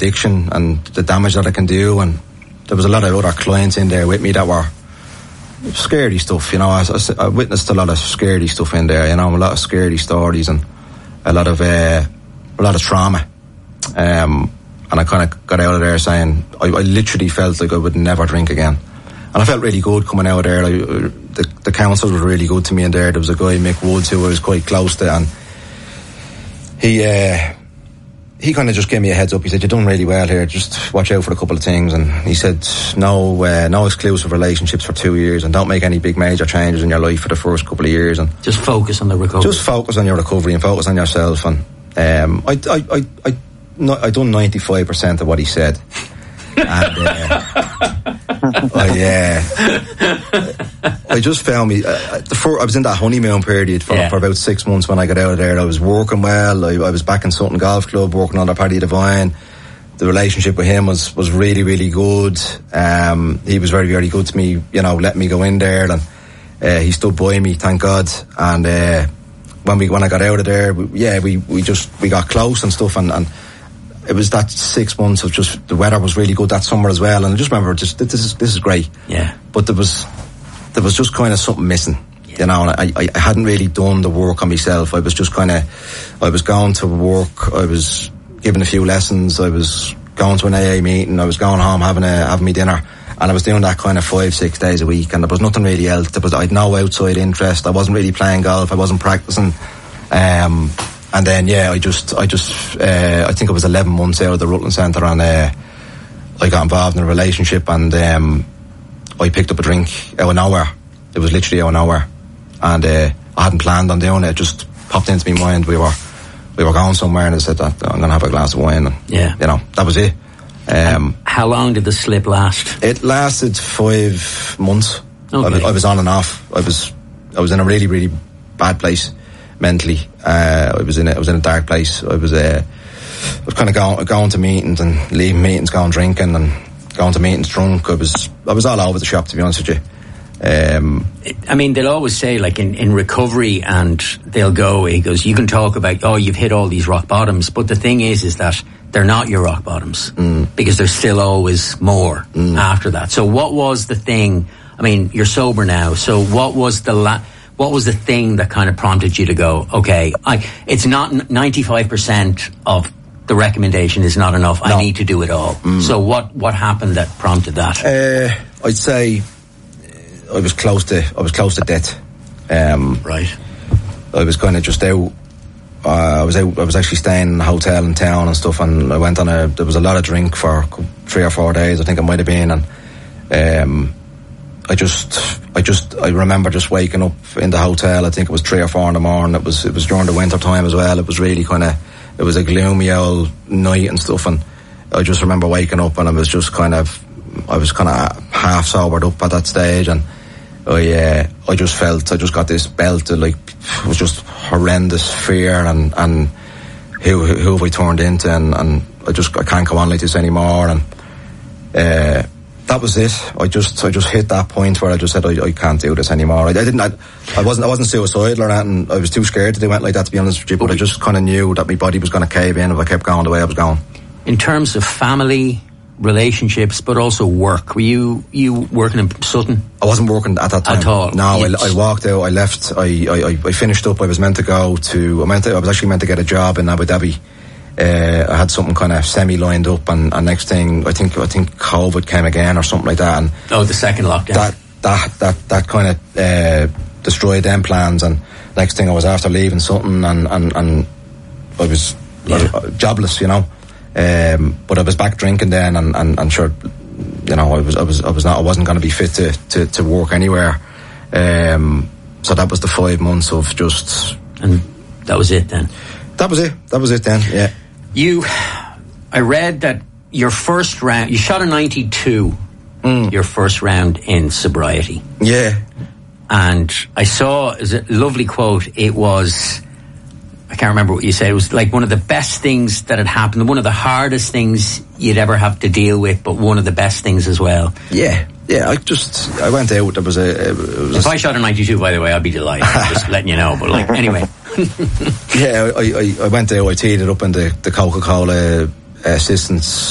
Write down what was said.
addiction and the damage that it can do. And there was a lot of other clients in there with me that were scary stuff, you know. I witnessed a lot of scary stuff in there, you know, a lot of scary stories and a lot of trauma. And I kind of got out of there saying I literally felt like I would never drink again. And I felt really good coming out of there. The counsellors were really good to me in there. There was a guy, Mick Woods, who I was quite close to, and he kind of just gave me a heads up. He said, "You're doing really well here, just watch out for a couple of things." And he said, no exclusive relationships for 2 years, and don't make any big major changes in your life for the first couple of years, and just focus on the recovery. Just focus on your recovery and focus on yourself. And I done 95% of what he said. And I just found me I was in that honeymoon period for about 6 months. When I got out of there, I was working well. I was back in Sutton Golf Club working on the Paddy Devine. The relationship with him was really, really good. He was very, very good to me, you know, letting me go in there, and he stood by me, thank God. And when I got out of there, we got close and stuff, and it was that 6 months of just, the weather was really good that summer as well, and I just remember this is great. Yeah. But there was just kind of something missing, you know, and I hadn't really done the work on myself. I was just I was going to work, I was giving a few lessons, I was going to an AA meeting, I was going home having me dinner, and I was doing that kind of 5-6 days a week, and there was nothing really else. I had no outside interest. I wasn't really playing golf, I wasn't practicing. And then, I think it was 11 months out of the Rutland Centre, and I got involved in a relationship, and I picked up a drink out of nowhere. It was literally out of nowhere, and I hadn't planned on doing it. It just popped into my mind. We were going somewhere, and I said that I'm going to have a glass of wine, and you know, that was it. How long did the slip last? It lasted 5 months. Okay. I was on and off. I was in a really, really bad place mentally. I was in a dark place. I was kind of going to meetings and leaving meetings, going drinking and going to meetings drunk. I was all over the shop, to be honest with you. I mean, they'll always say, like, in recovery, and he goes, you can talk about, you've hit all these rock bottoms, but the thing is that they're not your rock bottoms, because there's still always more after that. So what was the thing? I mean, you're sober now, so what was the thing that kind of prompted you to go, okay, it's not 95% of the recommendation is not enough. No. I need to do it all. So what happened that prompted that? I'd say I was close to death. Right. I was kind of just out. I was actually staying in a hotel in town and stuff, and I went on there was a lot of drink for 3 or 4 days, I think it might have been, and I remember just waking up in the hotel. I think it was 3 or 4 in the morning. It was during the winter time as well. It was really it was a gloomy old night and stuff, and I just remember waking up, and I was kind of half sobered up at that stage, and I just got this belt of, like, it was just horrendous fear and who have I turned into, and I can't go on like this anymore, and that was it. I just hit that point where I just said I can't do this anymore. I wasn't suicidal or anything. I was too scared to do it like that, to be honest with you, but I just kind of knew that my body was going to cave in if I kept going the way I was going. In terms of family, relationships, but also work, were you working in Sutton? I wasn't working at that time at all. No, I walked out. I left. I finished up. I was meant to go to. I was actually meant to get a job in Abu Dhabi. I had something kind of semi lined up, and next thing I think COVID came again or something like that. And the second lockdown. That kind of destroyed them plans. And next thing I was after leaving Sutton, and I was jobless, you know. But I was back drinking then, and sure, you know, I wasn't going to be fit to work anywhere. So that was the 5 months of just. And that was it then. That was it then. Yeah. I read that your first round, you shot a 92. Your first round in sobriety. Yeah. And I saw, it was a lovely quote. It was, I can't remember what you said. It was like one of the best things that had happened, one of the hardest things you'd ever have to deal with, but one of the best things as well. Yeah. I went out. If I shot a 92, by the way, I'd be delighted. Just letting you know. But, like, anyway. Yeah, I went out. I teed it up in the Coca-Cola assistants